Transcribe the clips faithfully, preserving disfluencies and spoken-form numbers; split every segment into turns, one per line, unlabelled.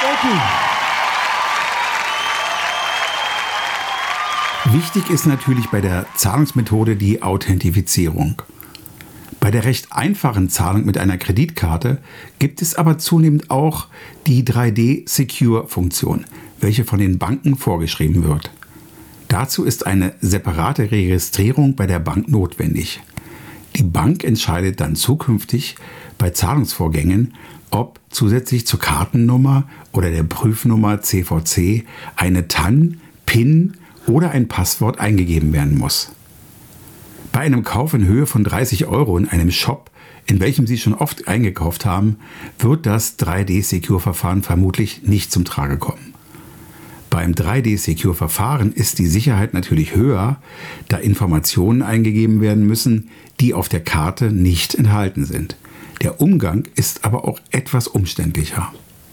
Thank you. Wichtig ist natürlich bei der Zahlungsmethode die Authentifizierung. Bei der recht einfachen Zahlung mit einer Kreditkarte gibt es aber zunehmend auch die drei D Secure-Funktion, welche von den Banken vorgeschrieben wird. Dazu ist eine separate Registrierung bei der Bank notwendig. Die Bank entscheidet dann zukünftig bei Zahlungsvorgängen, ob zusätzlich zur Kartennummer oder der Prüfnummer C V C eine T A N, P I N oder ein Passwort eingegeben werden muss. Bei einem Kauf in Höhe von dreißig Euro in einem Shop, in welchem Sie schon oft eingekauft haben, wird das drei D Secure-Verfahren vermutlich nicht zum Trage kommen. Beim drei D Secure-Verfahren ist die Sicherheit natürlich höher, da Informationen eingegeben werden müssen, die auf der Karte nicht enthalten sind. Der Umgang ist aber auch etwas umständlicher.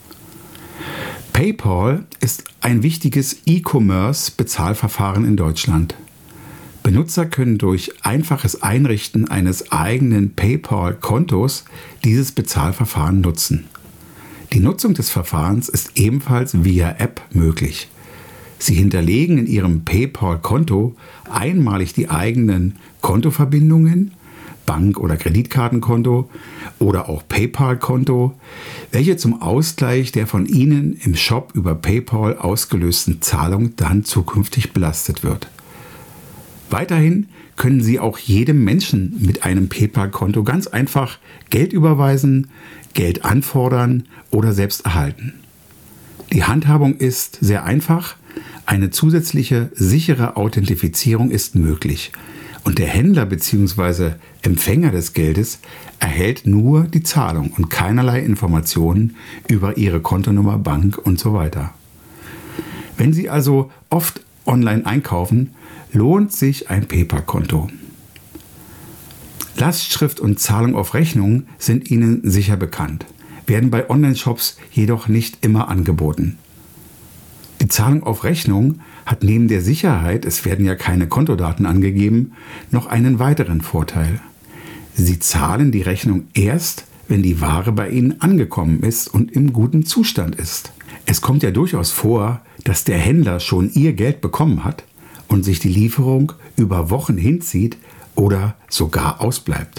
PayPal ist ein wichtiges E-Commerce-Bezahlverfahren in Deutschland. Benutzer können durch einfaches Einrichten eines eigenen PayPal-Kontos dieses Bezahlverfahren nutzen. Die Nutzung des Verfahrens ist ebenfalls via App möglich. Sie hinterlegen in Ihrem PayPal-Konto einmalig die eigenen Kontoverbindungen, Bank- oder Kreditkartenkonto oder auch PayPal-Konto, welche zum Ausgleich der von Ihnen im Shop über PayPal ausgelösten Zahlung dann zukünftig belastet wird. Weiterhin können Sie auch jedem Menschen mit einem PayPal-Konto ganz einfach Geld überweisen, Geld anfordern oder selbst erhalten. Die Handhabung ist sehr einfach, eine zusätzliche sichere Authentifizierung ist möglich und der Händler bzw. Empfänger des Geldes erhält nur die Zahlung und keinerlei Informationen über Ihre Kontonummer, Bank und so weiter. Wenn Sie also oft online einkaufen, lohnt sich ein PayPal-Konto. Lastschrift und Zahlung auf Rechnung sind Ihnen sicher bekannt, werden bei Online-Shops jedoch nicht immer angeboten. Die Zahlung auf Rechnung hat neben der Sicherheit, es werden ja keine Kontodaten angegeben, noch einen weiteren Vorteil. Sie zahlen die Rechnung erst, wenn die Ware bei Ihnen angekommen ist und im guten Zustand ist. Es kommt ja durchaus vor, dass der Händler schon Ihr Geld bekommen hat und sich die Lieferung über Wochen hinzieht oder sogar ausbleibt.